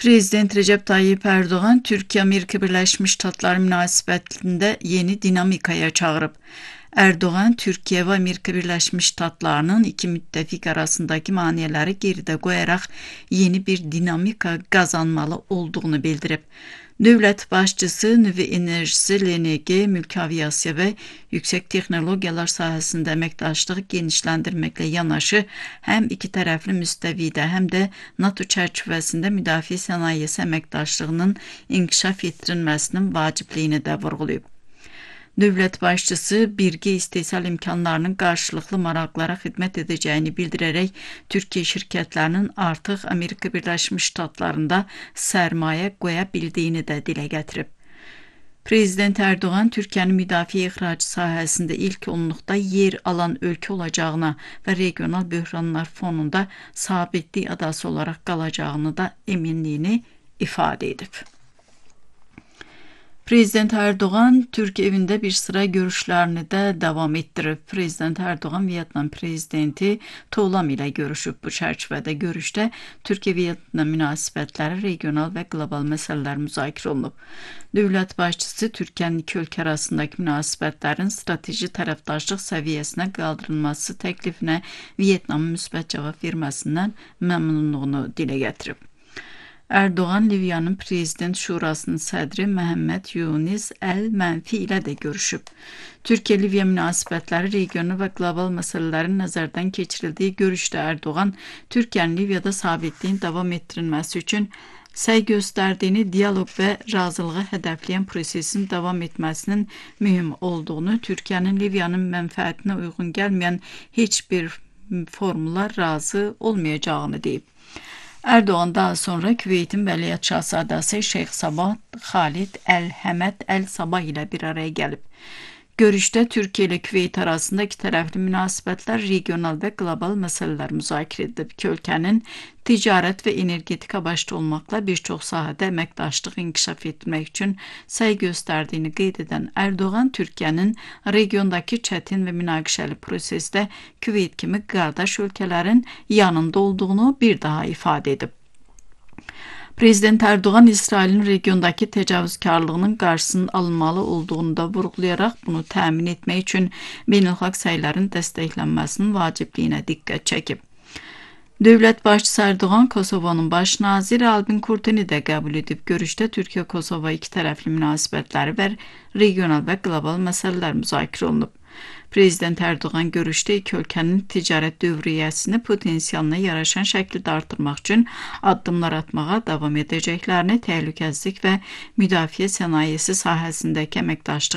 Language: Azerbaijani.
Prezident Recep Tayyip Erdoğan, Türkiye-Amerika Birleşmiş Ştatları münasibətində yeni dinamikaya çağırıb. Erdoğan, Türkiye ve Amerika Birleşmiş Ştatlarının iki müttefik arasındaki maniyeleri geride koyarak yeni bir dinamika kazanmalı olduğunu bildirib. Dövlət başçısı nüvə enerjisi, LNG, mülki aviasiya ve yüksek texnologiyalar sahəsində əməkdaşlığı genişləndirməklə yanaşı, həm iki tərəfli müstəvidə, həm də NATO çərçivəsində müdafiə sənayesi əməkdaşlığının inkişaf etdirilməsinin vacibliyini də vurğulayıb. Dövlət başçısı birgə istehsal imkanlarının qarşılıqlı maraqlara xidmət edəcəyini bildirərək Türkiyə şirkətlərinin artıq Amerika Birləşmiş Ştatlarında sərmayə qoya bildiyini də dilə gətirib. Prezident Erdoğan, Türkiye'nin müdafiə ixracı sahəsində ilk onluqda yer alan ölkə olacağına və regional böhranlar fonunda sabitlik adası olaraq qalacağını da eminliyini ifadə edib. Prezident Erdoğan, Türk evində bir sıra görüşlərini də davam etdirib. Prezident Erdoğan, Vietnam prezidenti Tolam ilə görüşüb. Bu çərçivədə görüşdə Türkiyə-Vietnam münasibətləri, regional və qlobal məsələlər müzakirə olunub. Dövlət başçısı Türkiyənin iki ölkə arasındakı münasibətlərin strateji tərəfdaşlıq səviyyəsinə qaldırılması təklifinə Vietnamın müsbət cavab verməsindən məmnunluğunu dilə gətirib. Erdoğan, Liviyanın Prezident Şurasının sədri Məhəmməd Yunis Əl-Mənfi ilə də görüşüb. Türkiyə-Liviya münasibətləri, regionu və qlobal məsələlərin nəzərdən keçirildiyi görüşdə Erdoğan, Türkiyənin Liviyada sabitliyin davam etdirilməsi üçün səy göstərdiyini, dialoq və razılığı hədəfləyən prosesin davam etməsinin mühüm olduğunu, Türkiyənin Liviyanın mənfəətinə uyğun gəlməyən heç bir formula razı olmayacağını deyib. Erdoğan daha sonra Küveyt'in Vəliyyət Şahzadəsi Şeyx Sabah Xalid Əl-Həməd Əl-Sabah ilə bir araya gəlib. Görüşdə Türkiyə ilə Küveyt arasında iki tərəfli münasibətlər, regional və qlobal məsələlər müzakirə edilib. İki ölkənin ticarət və energetika başda olmaqla bir çox sahədə əməkdaşlıq inkişaf etmək üçün səy göstərdiyini qeyd edən Erdoğan, Türkiyənin regiondakı çətin və münaqişəli prosesdə Küveyt kimi qardaş ölkələrin yanında olduğunu bir daha ifadə edib. Prezident Erdoğan, İsrailin regiondakı təcavüzkarlığının qarşısının alınmalı olduğunu da vurğulayaraq bunu təmin etmək üçün beynəlxalq səylərin dəstəklənməsinin vacibliyinə diqqət çəkib. Dövlət başçısı Erdoğan, Kosovonun baş naziri Albin Kurtini də qəbul edib. Görüşdə Türkiyə-Kosova iki tərəfli münasibətləri və regional və qlobal məsələlər müzakirə olunub. Prezident Erdoğan görüşdə iki ölkənin ticarət dövriyyəsini potensialına yaraşan şəkildə artırmaq üçün addımlar atmağa davam edəcəklərini, təhlükəsizlik və müdafiə sənayesi sahəsindəki əməkdaşlıq